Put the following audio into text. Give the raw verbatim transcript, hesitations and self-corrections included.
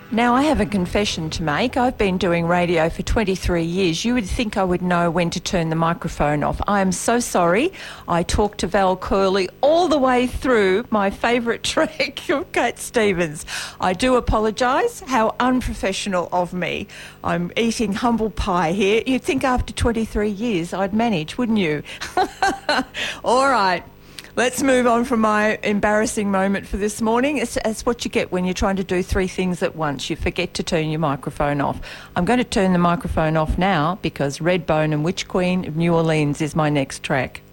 Now, I have a confession to make. I've been doing radio for twenty-three years. You would think I would know when to turn the microphone off. I am so sorry. I talked to Val Curley all the way through my favourite track of Cat Stevens. I do apologise. How unprofessional of me. I'm eating humble pie here. You'd think after twenty-three years I'd manage, wouldn't you? All right. Let's move on from my embarrassing moment for this morning. It's, it's what you get when you're trying to do three things at once. You forget to turn your microphone off. I'm going to turn the microphone off now because Redbone and Witch Queen of New Orleans is my next track.